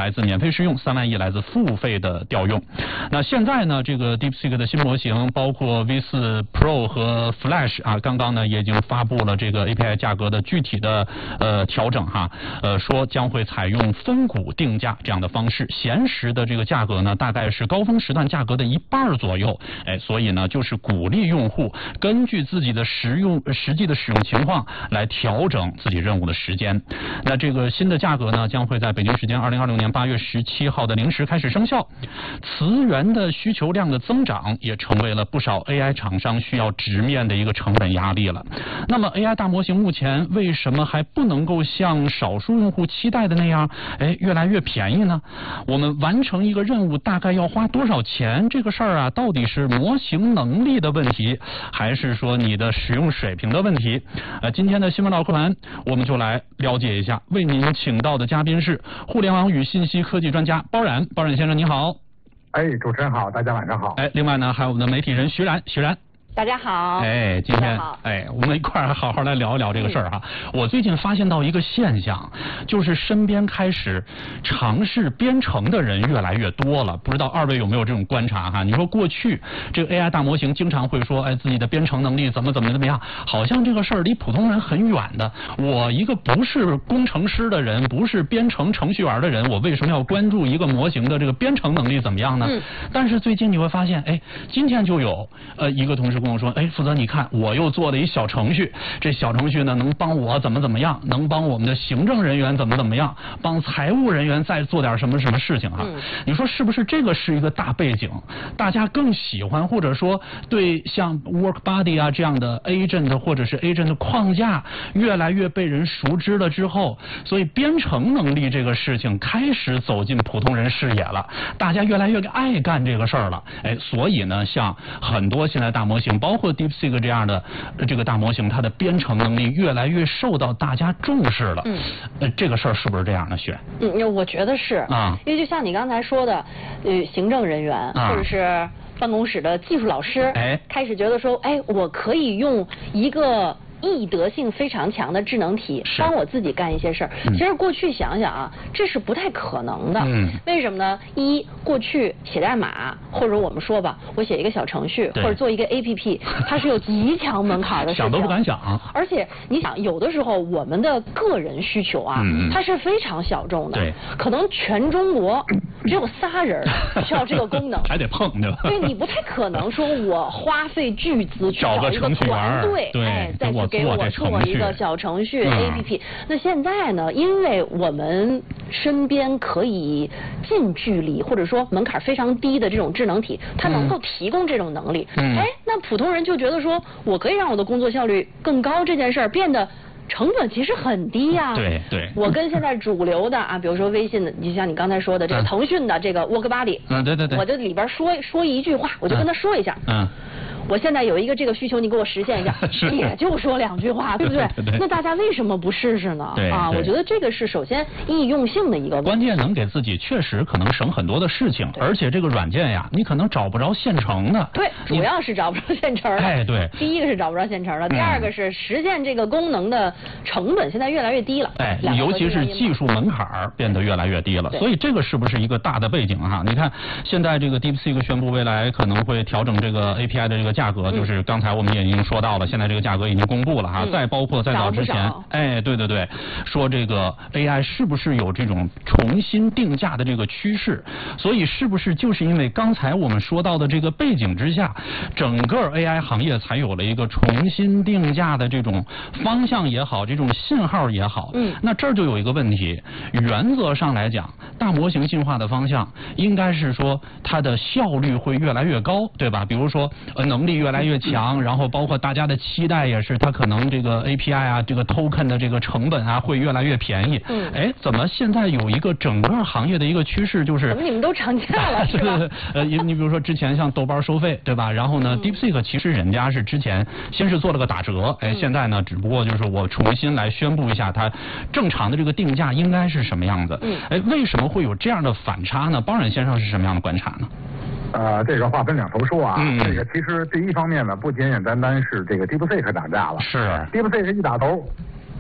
来自免费试用，3万亿来自付费的调用。那现在呢，这个 DeepSeek 的新模型，包括 V4 Pro 和 Flash 啊，刚刚呢也已经发布了这个 API 价格的具体的调整哈，说将会采用分股定价这样的方式，闲时的这个价格呢大概是高峰时段价格的1半左右，所以呢就是鼓励用户根据自己的实际的使用情况来调整自己任务的时间。那这个新的价格呢将会在北京时间2026年8月17号的0时开始生效。词源的需求量的增长也成为了不少 AI 厂商需要直面的一个成本压力了。那么 AI 大模型目前为什么还不能够像少数用户期待的那样越来越便宜呢？我们完成一个任务大概要花多少钱？这个事儿啊到底是模型能力的问题，还是说你的使用水平的问题？今天的新闻老客团我们就来了解一下，为您请到的嘉宾是互联网与信息科技专家包冉先生，你好。 主持人好，大家晚上好。 另外呢还有我们的媒体人徐然。 大家好。 今天我们一块儿好好来聊一聊这个事儿哈。我最近发现到一个现象，就是身边开始尝试编程的人越来越多了。不知道二位有没有这种观察哈？你说过去这个 AI 大模型经常会说，自己的编程能力怎么样，好像这个事儿离普通人很远的。我一个不是工程师的人，不是编程程序员的人，我为什么要关注一个模型的这个编程能力怎么样呢？但是最近你会发现，今天就有一个同事跟我说，负责你看，我又做了一小程序，这小程序呢能帮我怎么样，能帮我们的行政人员怎么样，帮财务人员再做点什么事情啊？你说是不是这个是一个大背景？大家更喜欢，或者说对像 WorkBuddy 啊这样的 agent 或者是 agent 的框架越来越被人熟知了之后，所以编程能力这个事情开始走进普通人视野了，大家越来越爱干这个事儿了。所以呢，像很多现在大模型，包括 DeepSeek 这样的这个大模型，它的编程能力越来越受到大家重视了。这个事儿是不是这样的，雪？ 我觉得是啊，因为就像你刚才说的，行政人员或者是办公室的技术老师，开始觉得说，我可以用一个易得性非常强的智能体帮我自己干一些事儿。其实过去想想啊，这是不太可能的。为什么呢？过去写代码，或者我们说吧，我写一个小程序或者做一个 APP， 它是有极强门槛的事情， 想都不敢想。 而且你想，有的时候我们的个人需求啊，它是非常小众的，可能全中国只有3人需要这个功能， 还得碰对吧？ 对，你不太可能说我花费巨资去找一个团队，再去给我做一个小程序 APP。那现在呢，因为我们身边可以近距离或者说门槛非常低的这种智能体，它能够提供这种能力。那普通人就觉得说，我可以让我的工作效率更高，这件事儿变得成本其实很低呀。 对， 我跟现在主流的啊，比如说微信的，就像你刚才说的这个腾讯的这个 WorkBuddy， 对， 我就里边说一句话，我就跟他说一下。我现在有一个这个需求，你给我实现一下，也就说2句话，对不对？那大家为什么不试试呢？我觉得这个是首先易用性的一个问题， 关键能给自己确实可能省很多的事情，而且这个软件呀，你可能找不着现成的。 对，主要是找不着现成的。 对。 第一个是找不着现成的，第二个是实现这个功能的成本现在越来越低了。 尤其是技术门槛变得越来越低了，所以这个是不是一个大的背景哈？你看现在这个 DeepSeek 宣布未来可能会调整这个 API 的这个价格，就是刚才我们也已经说到了，现在这个价格已经公布了哈。再包括在早之前，对，说这个 AI 是不是有这种重新定价的这个趋势？所以是不是就是因为刚才我们说到的这个背景之下，整个 AI 行业才有了一个重新定价的这种方向也好，这种信号也好。那这儿就有一个问题，原则上来讲，大模型进化的方向应该是说它的效率会越来越高，对吧？比如说能力越来越强，然后包括大家的期待也是，它可能这个 API 啊，这个 token 的这个成本啊会越来越便宜。怎么现在有一个整个行业的一个趋势就是， 怎么你们都涨价了是吧？ 你比如说之前像豆瓣收费，对吧？然后呢，DeepSeek 其实人家是之前先是做了个打折，现在呢只不过就是我重新来宣布一下它正常的这个定价应该是什么样子。为什么会有这样的反差呢？包冉先生是什么样的观察呢？ 这个话分两头说啊。这个其实第一方面呢，不简简单单是这个 DeepSeek 涨价了，是 DeepSeek 一打头，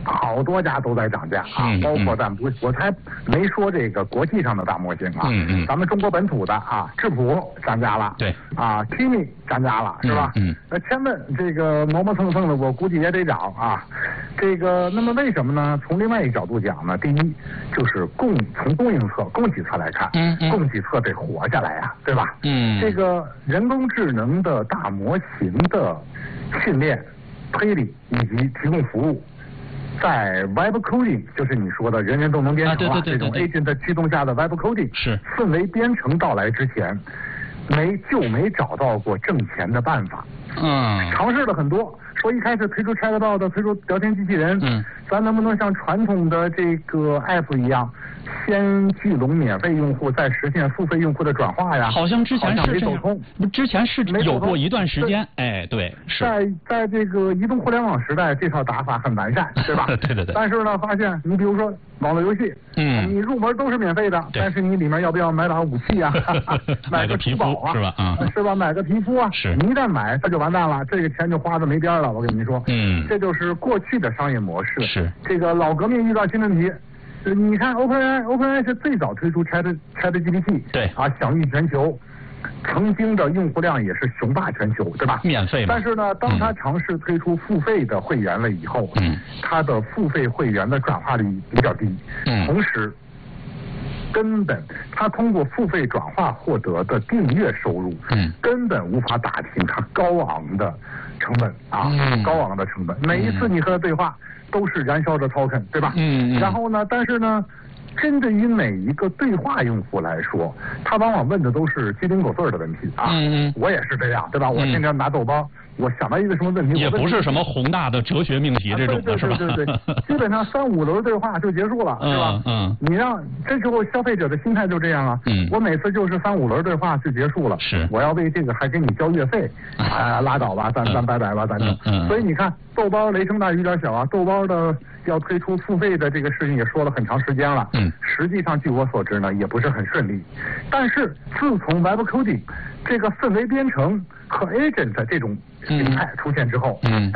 好多家都在涨价啊，包括我才没说这个国际上的大模型啊，咱们中国本土的啊，智谱涨价了， 对， 啊 ，Kimi 涨价了，是吧？千问这个磨磨蹭蹭的，我估计也得涨啊。这个，那么为什么呢？从另外一个角度讲呢，第一就是从供应侧、供给侧来看，供给侧得活下来呀，对吧？这个人工智能的大模型的训练、推理以及提供服务。在 Web Coding， 就是你说的人人都能编程了，这种 agent 驱动下的 Web Coding， 是氛围编程到来之前，没找到过挣钱的办法。尝试了很多，说一开始推出 Chatbot， 推出聊天机器人，咱能不能像传统的这个 App 一样，先聚拢免费用户，再实现付费用户的转化呀？ 好像之前是没走通， 之前是有过一段时间，哎，对，是在这个移动互联网时代，这套打法很完善，对吧？ 对。 但是呢，发现你比如说网络游戏，你入门都是免费的，但是你里面要不要买把武器啊？ 买个皮肤啊，是吧？ 是吧？买个皮肤啊， 是。 你一旦买，它就完蛋了，这个钱就花的没边了。我跟你说，这就是过去的商业模式。 是。 这个老革命遇到新问题。你看 OpenAI 是最早推出 ChatGPT， 对啊，享誉全球，曾经的用户量也是雄霸全球，对吧？ 免费。 但是呢，当他尝试推出付费的会员了以后，他的付费会员的转化率比较低，同时根本他通过付费转化获得的订阅收入，根本无法打平他高昂的成本啊，高昂的成本。每一次你和他对话都是燃烧着 token， 对吧？然后呢，但是呢，针对于每一个对话用户来说，他往往问的都是鸡零狗碎的问题啊。我也是这样，对吧？我天天拿豆包，我想到一个什么问题， 也不是什么宏大的哲学命题这种的，是吧？ 对，基本上3、5轮对话就结束了，是吧？你让这时候消费者的心态就这样啊。我每次就是3、5轮对话就结束了， 是。 我要为这个还给你交月费，拉倒吧，咱拜拜吧，咱就。所以你看，豆包雷声大雨点小啊，豆包的要推出付费的这个事情也说了很长时间了。实际上据我所知呢，也不是很顺利。但是自从 Web Coding 这个氛围编程和 agent 这种形态出现之后，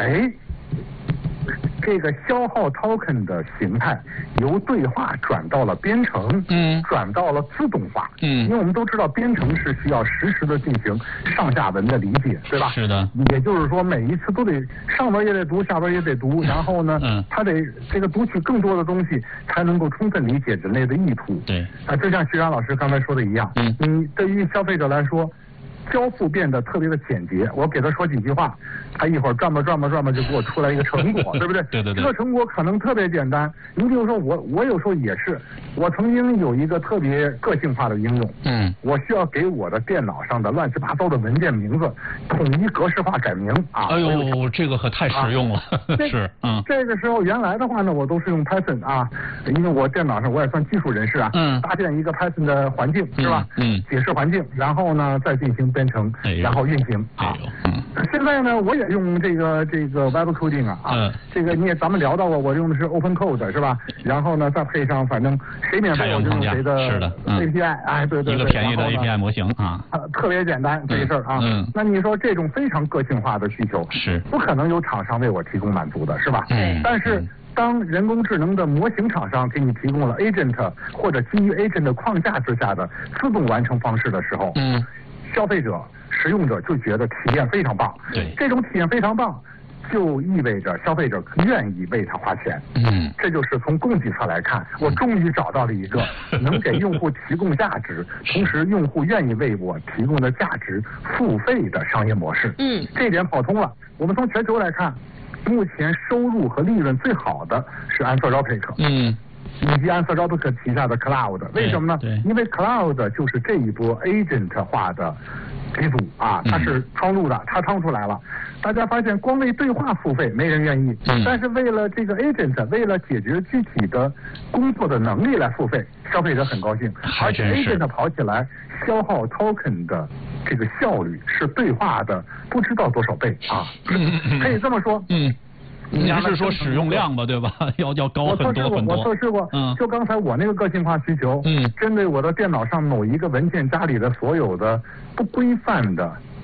这个消耗 token 的形态由对话转到了编程，转到了自动化，因为我们都知道编程是需要实时的进行上下文的理解，对吧？ 是的。 也就是说每一次都得上文也得读，下文也得读，然后呢，他得这个读取更多的东西，才能够充分理解人类的意图。 对。 就像徐然老师刚才说的一样，你对于消费者来说，交付变得特别的简洁，我给他说几句话，他一会儿转吧就给我出来一个成果，对不对？ 对。 这个成果可能特别简单，你比如说我有时候也是，我曾经有一个特别个性化的应用，我需要给我的电脑上的乱七八糟的文件名字统一格式化改名啊。 哎呦，这个可太实用了。是。 这个时候原来的话呢，我都是用 Python 啊，因为我电脑上我也算技术人士啊，搭建一个 Python 的环境是吧？解释环境，然后呢再进行编程，然后运行啊。现在呢，我也用这个 Web Coding 啊，这个咱们聊到过，我用的是 Open Code 是吧？然后呢，再配上反正谁免费我就用谁的 API， 哎，对， 一个便宜的 API 模型啊， 特别简单这个事儿啊。那你说这种非常个性化的需求是不可能有厂商为我提供满足的，是吧？但是当人工智能的模型厂商给你提供了 agent 或者基于 agent 的框架之下的自动完成方式的时候，消费者、使用者就觉得体验非常棒。 对， 这种体验非常棒，就意味着消费者愿意为它花钱。这就是从供给侧来看，我终于找到了一个能给用户提供价值，同时用户愿意为我提供的价值付费的商业模式。这点跑通了。我们从全球来看，目前收入和利润最好的是 Anthropic。以及 Anthropic 旗下的 Cloud， 为什么呢？因为 Cloud 就是这一波 agent 化的鼻祖啊，它是抄录的，它抄出来了。大家发现，光为对话付费没人愿意，但是为了这个 agent， 为了解决具体的工作的能力来付费，消费者很高兴。而且 agent 跑起来，消耗 token 的这个效率是对话的不知道多少倍啊！可以这么说。 你是说使用量吧，对吧？要高很多很多。 我测试过，就刚才我那个个性化需求，针对我的电脑上某一个文件夹里的所有的不规范的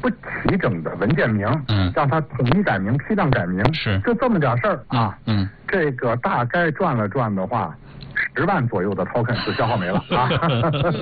不齐整的文件名，让它统一改名、批量改名， 是， 就这么点事儿啊。这个大概转了转的话，10万左右的 token 就消耗没了啊。